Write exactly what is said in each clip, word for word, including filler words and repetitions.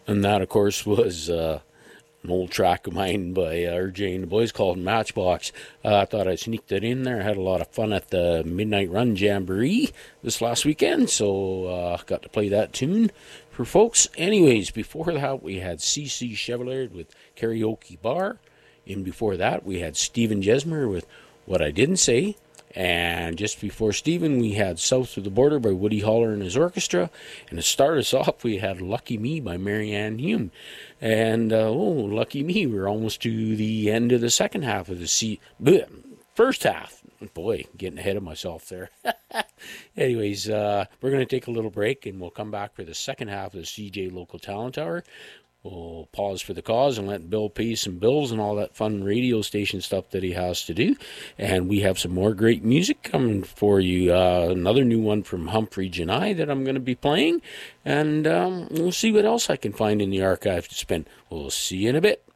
And that, of course, was uh, an old track of mine by R J and the boys called Matchbox. Uh, I thought I'd sneak that in there. I had a lot of fun at the Midnight Run Jamboree this last weekend, so uh, got to play that tune for folks. Anyways, before that, we had C C Chevalier with Karaoke Bar. And before that, we had Stephen Jesmer with What I Didn't Say. And just before Stephen, we had South of the Border by Woody Holler and his orchestra. And to start us off, we had Lucky Me by Marianne Hume. And, uh, oh, lucky me, we're almost to the end of the second half of the se- bleh, first half. Boy, getting ahead of myself there. Anyways, uh, we're going to take a little break, and we'll come back for the second half of the C J Local Talent Hour. We'll pause for the cause and let Bill pay some bills and all that fun radio station stuff that he has to do. And we have some more great music coming for you. Uh, another new one from Humphrey Janai that I'm going to be playing. And um, we'll see what else I can find in the archive to spin. We'll see you in a bit.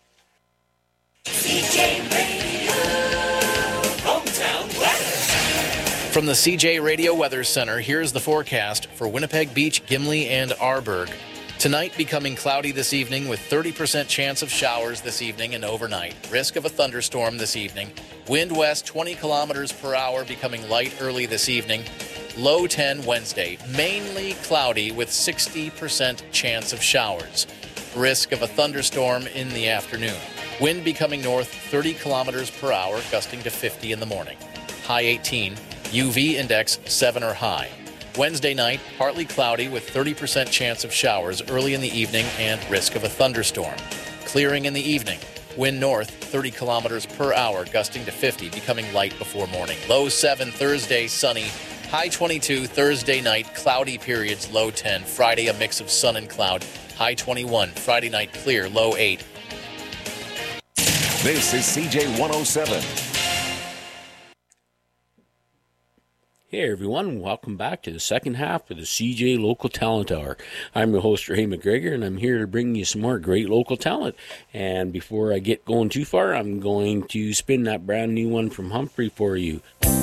C J Radio, hometown weather. From the C J Radio Weather Center, here's the forecast for Winnipeg Beach, Gimli, and Arborg. Tonight becoming cloudy this evening with thirty percent chance of showers this evening and overnight. Risk of a thunderstorm this evening. Wind west twenty kilometers per hour, becoming light early this evening. Low ten Wednesday. Mainly cloudy with sixty percent chance of showers. Risk of a thunderstorm in the afternoon. Wind becoming north thirty kilometers per hour, gusting to fifty in the morning. High eighteen. U V index seven or high. Wednesday night, partly cloudy with thirty percent chance of showers early in the evening and risk of a thunderstorm. Clearing in the evening. Wind north thirty kilometers per hour, gusting to fifty, becoming light before morning. Low seven Thursday, sunny. High twenty-two Thursday night, cloudy periods, low ten. Friday, a mix of sun and cloud. High twenty-one. Friday night, clear, low eight. This is C J one oh seven. Hey everyone, welcome back to the second half of the C J Local Talent Hour. I'm your host, Ray McGregor, and I'm here to bring you some more great local talent. And before I get going too far, I'm going to spin that brand new one from Humphrey for you.